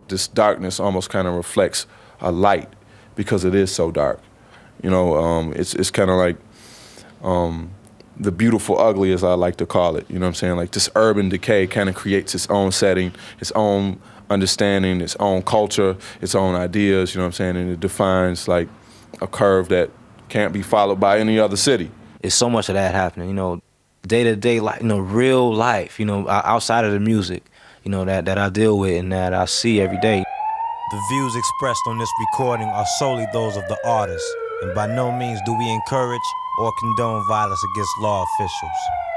this darkness almost kind of reflects a light because it is so dark. You know, it's kind of like the beautiful ugly, as I like to call it. You know what I'm saying? Like this urban decay kind of creates its own setting, its own understanding, its own culture, its own ideas, you know what I'm saying? And it defines like a curve that can't be followed by any other city. It's so much of that happening, you know, day-to-day life, you know, real life, you know, outside of the music, you know, that I deal with and that I see every day. The views expressed on this recording are solely those of the artist, and by no means do we encourage or condone violence against law officials.